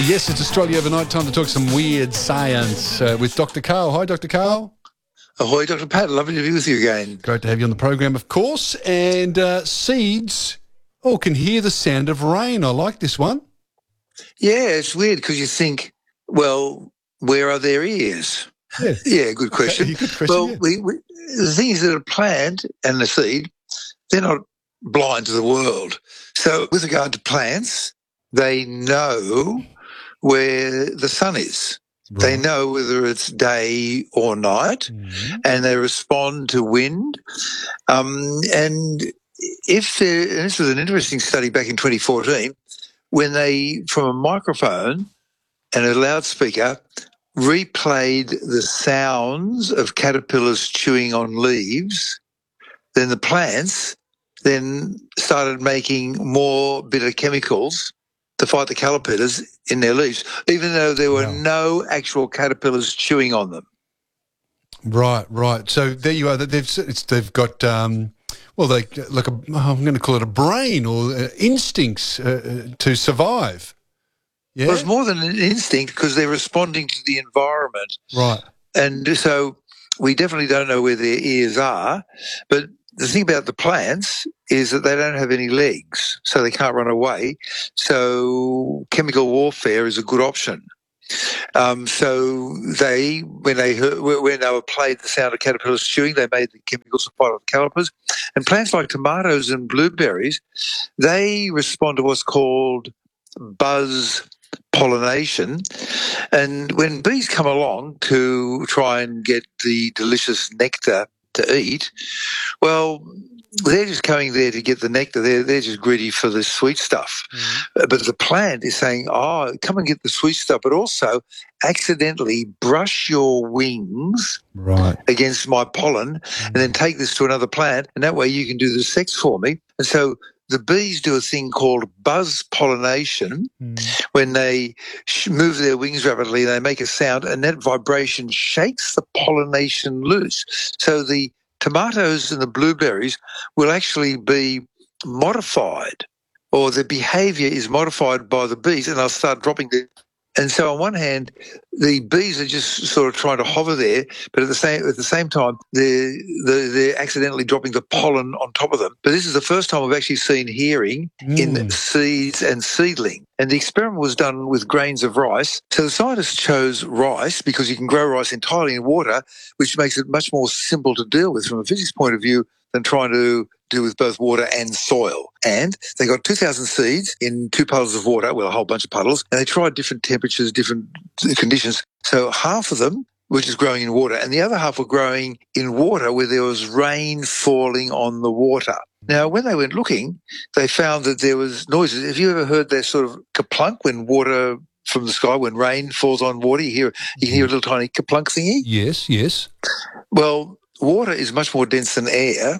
Yes, it's Australia Overnight. Time to talk some weird science with Dr. Carl. Hi, Dr. Carl. Ahoy, Dr. Pat. Lovely to be with you again. Great to have you on the program, of course. And seeds can hear the sound of rain. I like this one. Yeah, it's weird because you think, well, where are their ears? Yeah, Yeah, good question. Okay, good question. Well, Yeah. the thing is that a plant and the seed, they're not blind to the world. So with regard to plants, they know where the sun is. Right. They know whether it's day or night, and they respond to wind. And this was an interesting study back in 2014, when they, from a microphone and a loudspeaker, replayed the sounds of caterpillars chewing on leaves, then the plants then started making more bitter chemicals to fight the caterpillars in their leaves, even though there were no actual caterpillars chewing on them. Right. So there you are. They've got I'm going to call it a brain or instincts to survive. Yeah, well, it's more than an instinct because they're responding to the environment. Right. And so we definitely don't know where their ears are, but the thing about the plants is that they don't have any legs, so they can't run away. So chemical warfare is a good option. So when they were played the sound of caterpillars chewing, they made the chemical supply of the caterpillars. And plants like tomatoes and blueberries, they respond to what's called buzz pollination. And when bees come along to try and get the delicious nectar to eat, well, they're just coming there to get the nectar. They're just greedy for the sweet stuff. But the plant is saying, come and get the sweet stuff, but also accidentally brush your wings against my pollen and then take this to another plant, and that way you can do the sex for me. And so the bees do a thing called buzz pollination. When they move their wings rapidly, they make a sound, and that vibration shakes the pollination loose. So the tomatoes and the blueberries will actually be modified, or the behavior is modified by the bees, and they'll start dropping the. And so on one hand, the bees are just sort of trying to hover there, but at the same time, they're accidentally dropping the pollen on top of them. But this is the first time I've actually seen hearing in seeds and seedling. And the experiment was done with grains of rice. So the scientists chose rice because you can grow rice entirely in water, which makes it much more simple to deal with from a physics point of view than trying to do with both water and soil. And they got 2,000 seeds in 2 puddles of water, well, a whole bunch of puddles, and they tried different temperatures, different conditions. So half of them were just growing in water, and the other half were growing in water where there was rain falling on the water. Now, when they went looking, they found that there was noises. Have you ever heard that sort of kaplunk when water from the sky, when rain falls on water, you can hear a little tiny kaplunk thingy? Yes. Well, water is much more dense than air,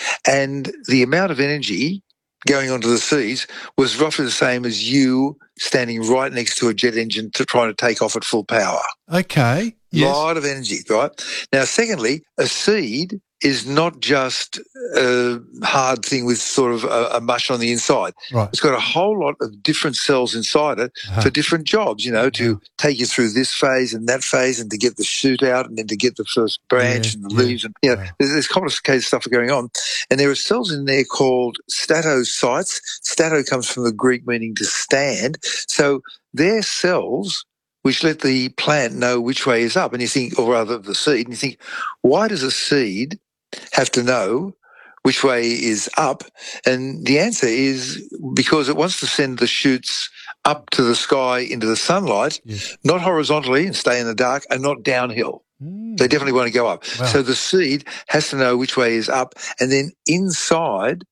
and the amount of energy going onto the seeds was roughly the same as you standing right next to a jet engine trying to take off at full power. Okay. Yes. A lot of energy, right? Now, secondly, a seed is not just a hard thing with sort of a mush on the inside. Right. It's got a whole lot of different cells inside it for different jobs, to take you through this phase and that phase and to get the shoot out and then to get the first branch and the leaves. And, there's complicated stuff going on. And there are cells in there called statocytes. Stato comes from the Greek meaning to stand. So they're cells which let the plant know which way is up. And you think, or rather the seed, and you think, why does a seed have to know which way is up? And the answer is because it wants to send the shoots up to the sky into the sunlight, not horizontally and stay in the dark, and not downhill. They definitely want to go up. Wow. So the seed has to know which way is up, and then inside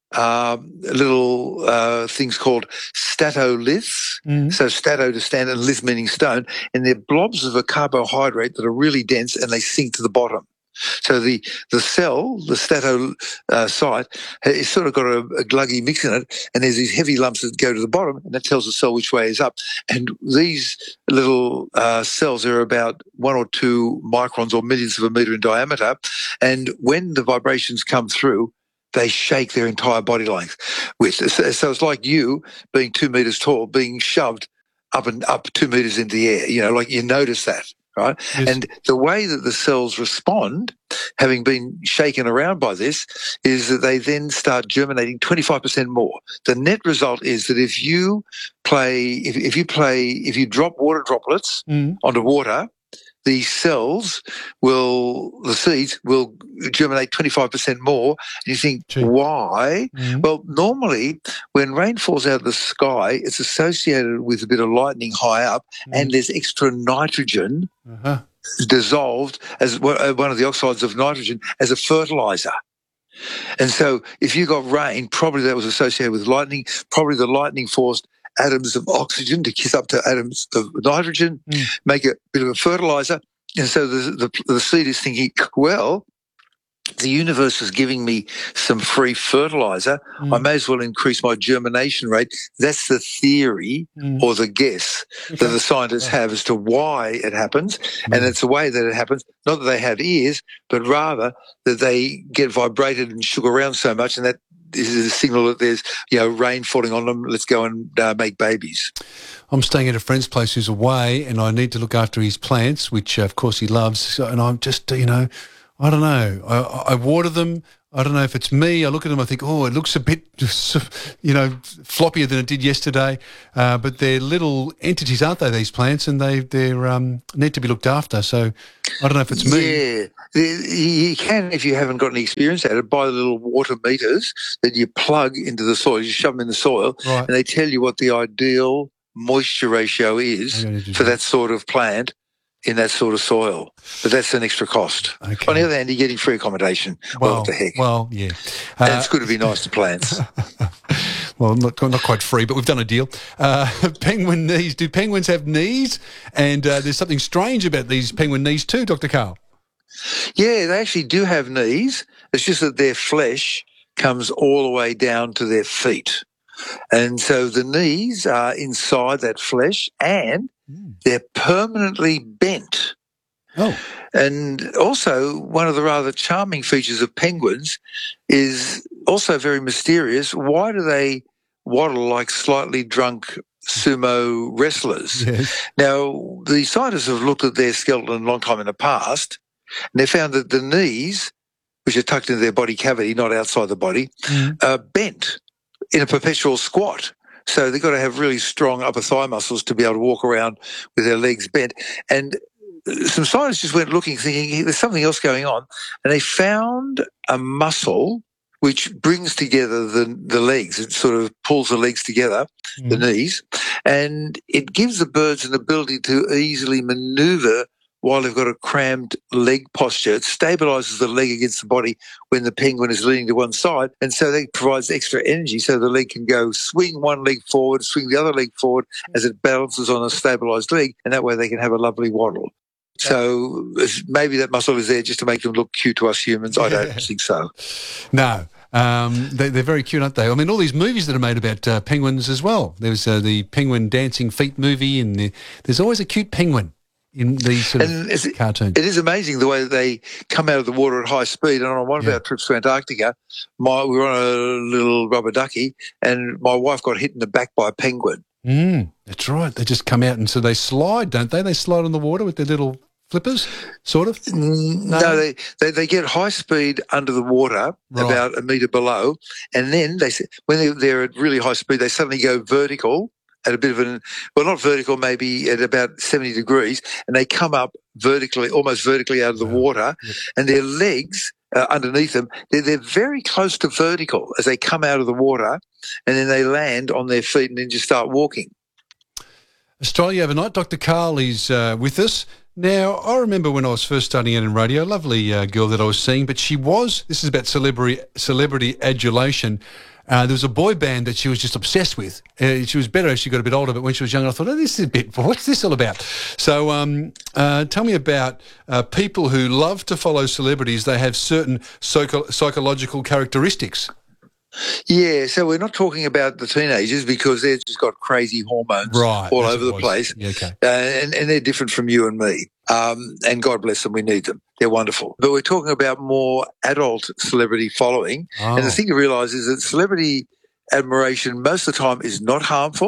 little things called statoliths. So stato to stand and lith meaning stone, and they're blobs of a carbohydrate that are really dense and they sink to the bottom. So the cell, the statocyte, it's sort of got a gluggy mix in it, and there's these heavy lumps that go to the bottom, and that tells the cell which way is up. And these little cells are about 1 or 2 microns or millionths of a meter in diameter, and when the vibrations come through, they shake their entire body length. So it's like you being 2 meters tall, being shoved up 2 meters into the air. You know, like you notice that, right? Yes. And the way that the cells respond, having been shaken around by this, is that they then start germinating 25% more. The net result is that if you drop water droplets onto water, the seeds will germinate 25% more. And you think, why? Well, normally when rain falls out of the sky, it's associated with a bit of lightning high up, and there's extra nitrogen dissolved as one of the oxides of nitrogen as a fertilizer. And so if you got rain, probably that was associated with lightning. Probably the lightning forced atoms of oxygen to kiss up to atoms of nitrogen, make a bit of a fertilizer. And so the seed is thinking, well, the universe is giving me some free fertilizer. I may as well increase my germination rate. That's the theory or the guess that the scientists have as to why it happens. And it's the way that it happens, not that they have ears, but rather that they get vibrated and shook around so much, and that is a signal that there's, rain falling on them. Let's go and make babies. I'm staying at a friend's place who's away, and I need to look after his plants, which of course he loves. And I'm just, I don't know. I water them. I don't know if it's me. I look at them, I think, oh, it looks a bit, floppier than it did yesterday. But they're little entities, aren't they, these plants? And they need to be looked after. So I don't know if it's me. Yeah. You can, if you haven't got any experience at it, buy the little water meters that you plug into the soil. You shove them in the soil, and they tell you what the ideal moisture ratio is for that sort of plant in that sort of soil. But that's an extra cost. Okay. On the other hand, you're getting free accommodation. Well, what the heck? Well, yeah. And it's good to be nice to plants. Well, not quite free, but we've done a deal. Penguin knees. Do penguins have knees? And there's something strange about these penguin knees too, Dr. Karl. Yeah, they actually do have knees. It's just that their flesh comes all the way down to their feet. And so the knees are inside that flesh, and they're permanently bent. Oh. And also, one of the rather charming features of penguins is also very mysterious. Why do they waddle like slightly drunk sumo wrestlers? Yes. Now, the scientists have looked at their skeleton a long time in the past, and they found that the knees, which are tucked into their body cavity, not outside the body, are bent in a perpetual squat. So they've got to have really strong upper thigh muscles to be able to walk around with their legs bent. And some scientists just went looking, thinking, hey, there's something else going on. And they found a muscle which brings together the legs. It sort of pulls the legs together, the knees, and it gives the birds an ability to easily maneuver while they've got a crammed leg posture. It stabilises the leg against the body when the penguin is leaning to one side, and so that provides extra energy so the leg can go swing one leg forward, swing the other leg forward as it balances on a stabilised leg, and that way they can have a lovely waddle. So maybe that muscle is there just to make them look cute to us humans. I don't think so. No. They're very cute, aren't they? I mean, all these movies that are made about penguins as well. There's the Penguin Dancing Feet movie, and there's always a cute penguin in these sort of cartoons. It is amazing the way that they come out of the water at high speed. And on one of our trips to Antarctica, we were on a little rubber ducky, and my wife got hit in the back by a penguin. That's right. They just come out, and so they slide, don't they? They slide on the water with their little flippers, sort of? No, they get high speed under the water, about a metre below, and then when they're at really high speed, they suddenly go vertical at a bit of not vertical, maybe at about 70 degrees, and they come up vertically, almost vertically out of the water, and their legs underneath them, they're very close to vertical as they come out of the water, and then they land on their feet and then just start walking. Australia Overnight, Dr. Karl is with us. Now, I remember when I was first starting out in radio, a lovely girl that I was seeing, but this is about celebrity adulation. There was a boy band that she was just obsessed with. She was better as she got a bit older, but when she was younger, I thought, this is what's this all about? So tell me about people who love to follow celebrities. They have certain psychological characteristics. Yeah, so we're not talking about the teenagers because they've just got crazy hormones all over the place. Yeah, okay. And they're different from you and me. And God bless them, we need them. They're wonderful. But we're talking about more adult celebrity following. And the thing to realise is that celebrity admiration most of the time is not harmful.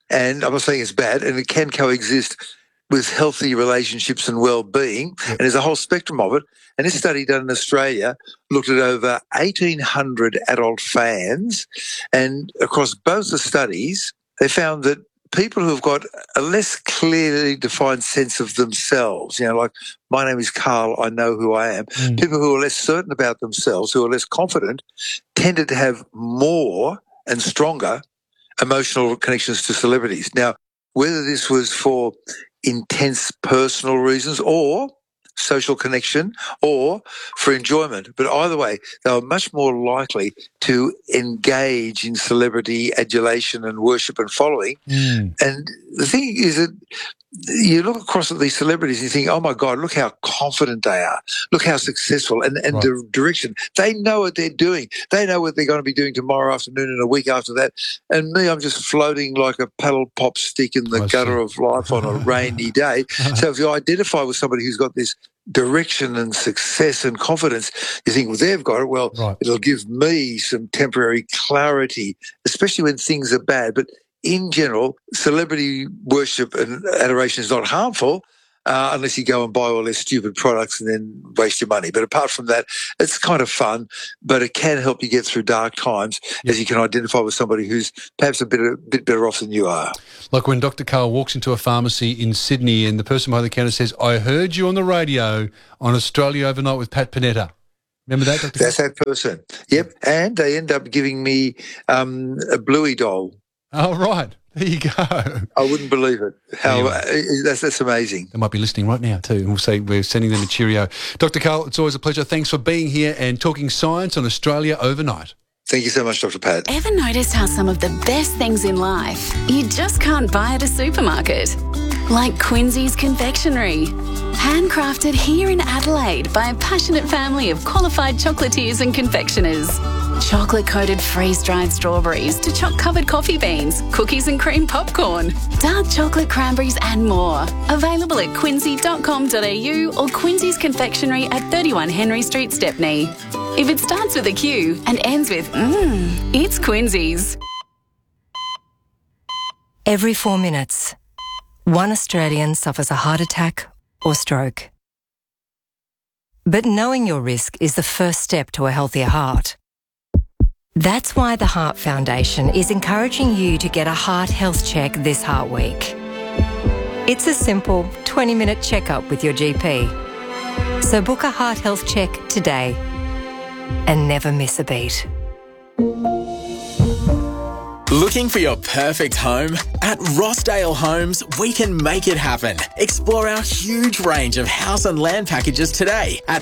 and I'm not saying it's bad, and it can coexist with healthy relationships and well-being, and there's a whole spectrum of it. And this study done in Australia looked at over 1,800 adult fans, and across both the studies, they found that people who've got a less clearly defined sense of themselves, like my name is Carl, I know who I am, people who are less certain about themselves, who are less confident, tended to have more and stronger emotional connections to celebrities. Now, whether this was for intense personal reasons or social connection or for enjoyment, but either way, they were much more likely to engage in celebrity adulation and worship and following. And the thing is that you look across at these celebrities and you think, oh my God, look how confident they are. Look how successful and right. The direction. They know what they're doing. They know what they're going to be doing tomorrow afternoon and a week after that. And me, I'm just floating like a paddle pop stick in the gutter of life on a rainy day. So if you identify with somebody who's got this direction and success and confidence, you think, well, they've got it. Well, right. It'll give me some temporary clarity, especially when things are bad. But in general, celebrity worship and adoration is not harmful unless you go and buy all their stupid products and then waste your money. But apart from that, it's kind of fun, but it can help you get through dark times as you can identify with somebody who's perhaps a bit better off than you are. Like when Dr. Karl walks into a pharmacy in Sydney and the person behind the counter says, I heard you on the radio on Australia Overnight with Pat Panetta. Remember that, Dr. That's that person. Yep. And they end up giving me a Bluey doll. Oh, right. There you go. I wouldn't believe it. That's amazing. They might be listening right now too. And we'll say we're sending them a cheerio. Dr. Karl, it's always a pleasure. Thanks for being here and talking science on Australia Overnight. Thank you so much, Dr. Pat. Ever noticed how some of the best things in life you just can't buy at a supermarket? Like Quincy's Confectionery. Handcrafted here in Adelaide by a passionate family of qualified chocolatiers and confectioners. Chocolate-coated freeze-dried strawberries to choc-covered coffee beans, cookies and cream popcorn, dark chocolate cranberries and more. Available at quincy.com.au or Quincy's Confectionery at 31 Henry Street, Stepney. If it starts with a Q and ends with it's Quincy's. Every 4 minutes, one Australian suffers a heart attack or stroke. But knowing your risk is the first step to a healthier heart. That's why the Heart Foundation is encouraging you to get a heart health check this Heart Week. It's a simple 20-minute checkup with your GP. So book a heart health check today and never miss a beat. Looking for your perfect home? At Rossdale Homes, we can make it happen. Explore our huge range of house and land packages today at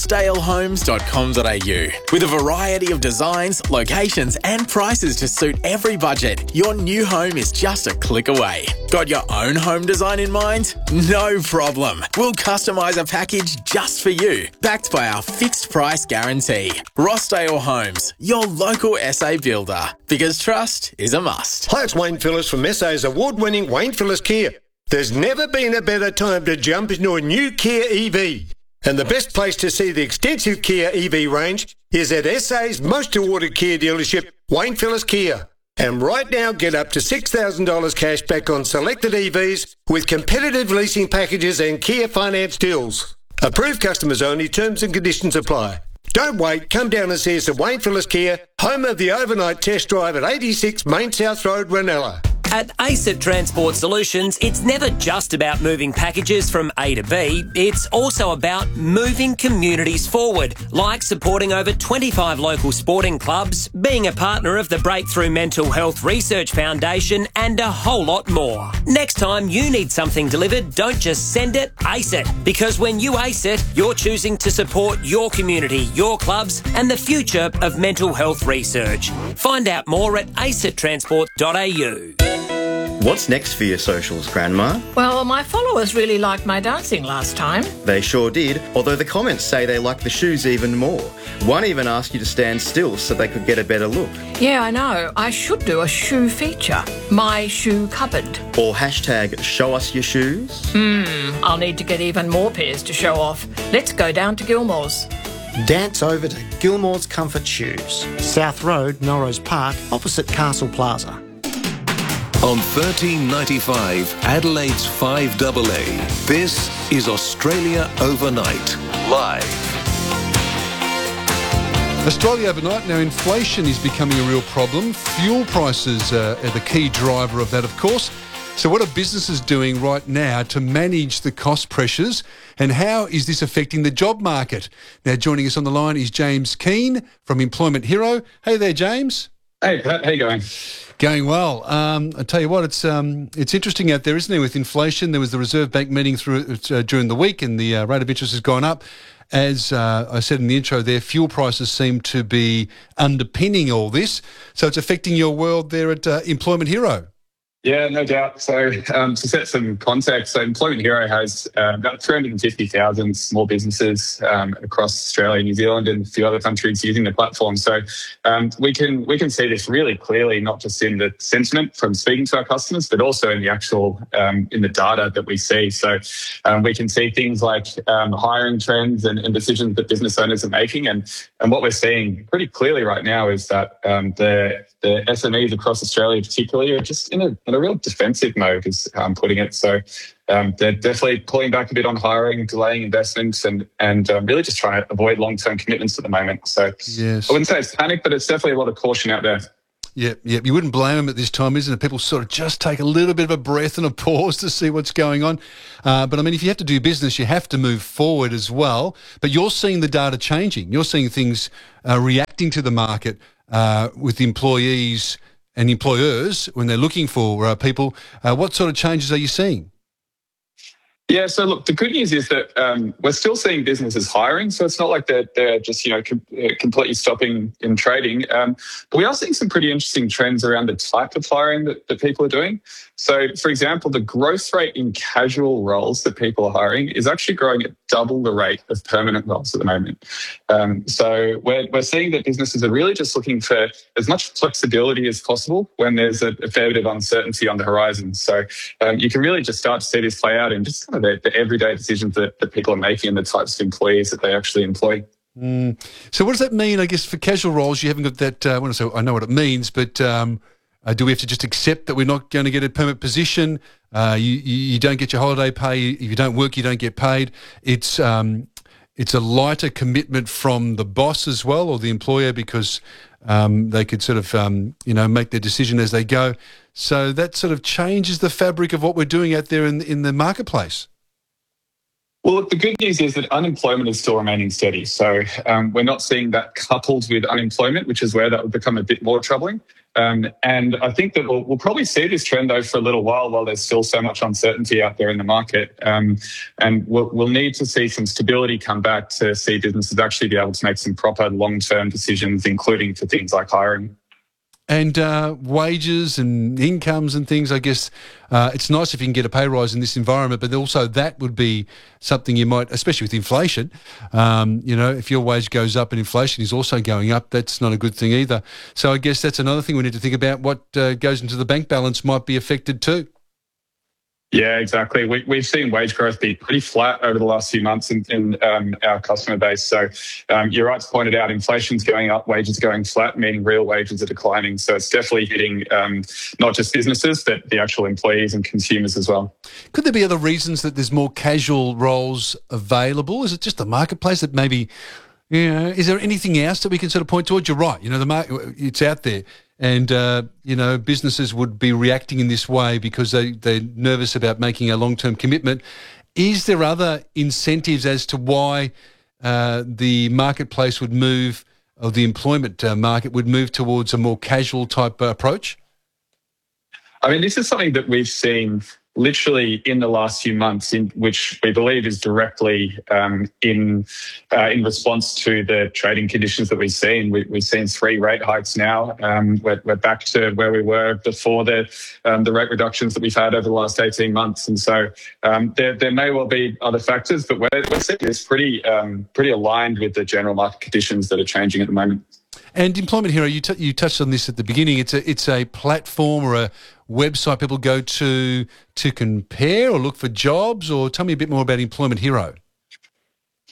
rossdalehomes.com.au. With a variety of designs, locations and prices to suit every budget, your new home is just a click away. Got your own home design in mind? No problem. We'll customise a package just for you, backed by our fixed price guarantee. Rossdale Homes, your local SA builder. Because trust is a must. Hi, it's Wayne Phillips from SA's award-winning Wayne Phillips Kia. There's never been a better time to jump into a new Kia EV. And the best place to see the extensive Kia EV range is at SA's most awarded Kia dealership, Wayne Phillips Kia. And right now, get up to $6,000 cash back on selected EVs with competitive leasing packages and Kia finance deals. Approved customers only, terms and conditions apply. Don't wait, come down and see us at Wayne Phillips Kia, home of the overnight test drive at 86 Main South Road, Ranella. At ACET Transport Solutions, it's never just about moving packages from A to B. It's also about moving communities forward, like supporting over 25 local sporting clubs, being a partner of the Breakthrough Mental Health Research Foundation, and a whole lot more. Next time you need something delivered, don't just send it, ACE it. Because when you ACE it, you're choosing to support your community, your clubs, and the future of mental health research. Find out more at acettransport.au. What's next for your socials, Grandma? Well, my followers really liked my dancing last time. They sure did, although the comments say they like the shoes even more. One even asked you to stand still so they could get a better look. Yeah, I know. I should do a shoe feature. My shoe cupboard. Or hashtag show us your shoes. I'll need to get even more pairs to show off. Let's go down to Gilmore's. Dance over to Gilmore's Comfort Shoes, South Road, Melrose Park, opposite Castle Plaza. On 1395 Adelaide's 5AA, this is Australia Overnight, live. Australia overnight. Now, inflation is becoming a real problem. Fuel prices are the key driver of that, of course. So what are businesses doing right now to manage the cost pressures, and how is this affecting the job market? Now, joining us on the line is James Keane from Employment Hero. Hey there, James. Hey, Pat, how you going? Going well. I tell you what, it's interesting out there, isn't it, with inflation? There was the Reserve Bank meeting during the week, and the rate of interest has gone up. As I said in the intro there, fuel prices seem to be underpinning all this. So it's affecting your world there at Employment Hero. Yeah, no doubt. So to set some context, so Employment Hero has about 350,000 small businesses across Australia, New Zealand and a few other countries using the platform. So we can see this really clearly, not just in the sentiment from speaking to our customers, but also in the actual in the data that we see. So we can see things like hiring trends and decisions that business owners are making. And what we're seeing pretty clearly right now is that the SMEs across Australia particularly are just in a real defensive mode, is how I'm putting it. So they're definitely pulling back a bit on hiring, delaying investments, and really just trying to avoid long-term commitments at the moment. So yes. I wouldn't say it's panic, but it's definitely a lot of caution out there. Yeah. You wouldn't blame them at this time, isn't it? People sort of just take a little bit of a breath and a pause to see what's going on. But I mean, if you have to do business, you have to move forward as well. But you're seeing the data changing. You're seeing things reacting to the market with employees and employers when they're looking for people. What sort of changes are you seeing? Yeah, so look, the good news is that we're still seeing businesses hiring, so it's not like they're just completely stopping in trading. But we are seeing some pretty interesting trends around the type of hiring that people are doing. So, for example, the growth rate in casual roles that people are hiring is actually growing at double the rate of permanent roles at the moment. So we're seeing that businesses are really just looking for as much flexibility as possible when there's a fair bit of uncertainty on the horizon. So you can really just start to see this play out in just kind of the everyday decisions that people are making and the types of employees that they actually employ. So what does that mean, I guess, for casual roles? You haven't got that, I know what it means, but do we have to just accept that we're not going to get a permanent position? You don't get your holiday pay. If you don't work, you don't get paid. It's a lighter commitment from the boss as well, or the employer, because they could sort of, make their decision as they go. So that sort of changes the fabric of what we're doing out there in the marketplace. Well, look, the good news is that unemployment is still remaining steady. So we're not seeing that coupled with unemployment, which is where that would become a bit more troubling. And I think that we'll probably see this trend, though, for a little while there's still so much uncertainty out there in the market. And we'll need to see some stability come back to see businesses actually be able to make some proper long-term decisions, including for things like hiring. And wages and incomes and things, I guess it's nice if you can get a pay rise in this environment, but also that would be something you might, especially with inflation, if your wage goes up and inflation is also going up, that's not a good thing either. So I guess that's another thing we need to think about. What goes into the bank balance might be affected too. Yeah, exactly. We've seen wage growth be pretty flat over the last few months in our customer base. So you're right to point it out, inflation's going up, wages are going flat, meaning real wages are declining. So it's definitely hitting not just businesses, but the actual employees and consumers as well. Could there be other reasons that there's more casual roles available? Is it just the marketplace that maybe, is there anything else that we can sort of point towards? You're right, the market, it's out there. And, businesses would be reacting in this way because they're nervous about making a long-term commitment. Is there other incentives as to why the marketplace would move, or the employment market would move towards a more casual type approach? I mean, this is something that we've seen literally in the last few months, in which we believe is directly in response to the trading conditions that we've seen. We've seen 3 rate hikes now. We're back to where we were before the rate reductions that we've had over the last 18 months. And so there may well be other factors, but we're seeing this pretty aligned with the general market conditions that are changing at the moment. And Employment Hero, you touched on this at the beginning. It's a platform or a website people go to compare or look for jobs, or tell me a bit more about Employment Hero.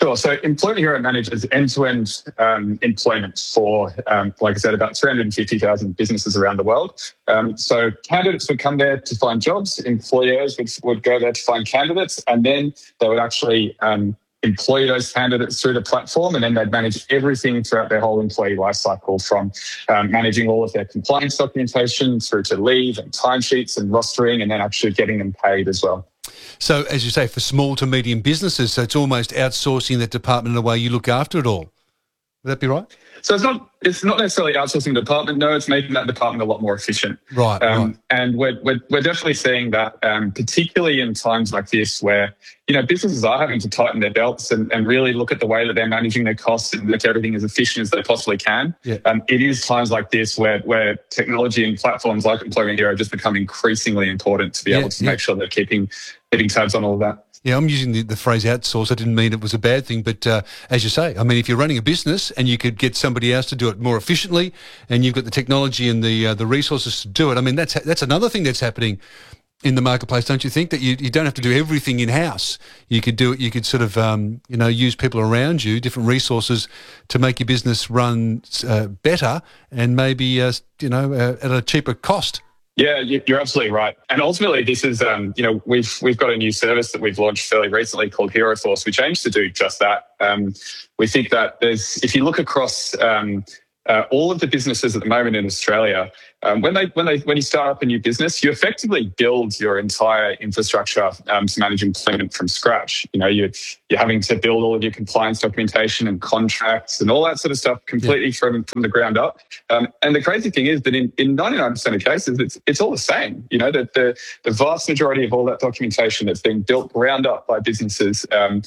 Sure. So Employment Hero manages end-to-end employment for, like I said, about 350,000 businesses around the world. So candidates would come there to find jobs, employers would go there to find candidates, and then they would actually employ those candidates through the platform, and then they'd manage everything throughout their whole employee life cycle, from managing all of their compliance documentation through to leave and timesheets and rostering, and then actually getting them paid as well. So, as you say, for small to medium businesses, so it's almost outsourcing that department in a way you look after it all. Would that be right? So it's not necessarily outsourcing the department. No, it's making that department a lot more efficient. Right. Right. And we're definitely seeing that, particularly in times like this, where businesses are having to tighten their belts and really look at the way that they're managing their costs and make everything as efficient as they possibly can. Yeah. It is times like this where technology and platforms like Employment Hero just become increasingly important to be able to make sure they're keeping tabs on all of that. Yeah, I'm using the phrase outsource. I didn't mean it was a bad thing, but as you say, I mean, if you're running a business and you could get somebody else to do it more efficiently, and you've got the technology and the resources to do it, I mean, that's another thing that's happening in the marketplace, don't you think? That you don't have to do everything in house. You could do it. You could sort of use people around you, different resources, to make your business run better and maybe at a cheaper cost. Yeah, you're absolutely right. And ultimately, this is, we've got a new service that we've launched fairly recently called Hero Force, which aims to do just that. We think that if you look across all of the businesses at the moment in Australia, when you start up a new business, you effectively build your entire infrastructure to manage employment from scratch. You're having to build all of your compliance documentation and contracts and all that sort of stuff completely from the ground up. And the crazy thing is that in 99% of cases, it's all the same. The vast majority of all that documentation that's being built ground up by businesses,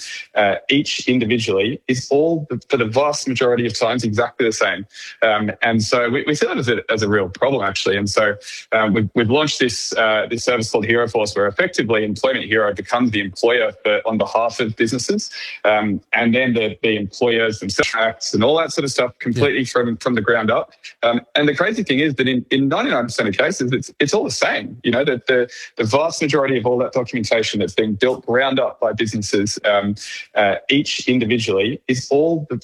each individually, is all, for the vast majority of times, exactly the same. And so we see that as a real problem, actually. And so we've launched this service called Hero Force, where effectively Employment Hero becomes the employer on behalf of businesses, and then the employers themselves and all that sort of stuff completely from the ground up. And the crazy thing is that in 99% of cases, it's all the same. The vast majority of all that documentation that's being built ground up by businesses, each individually, is all,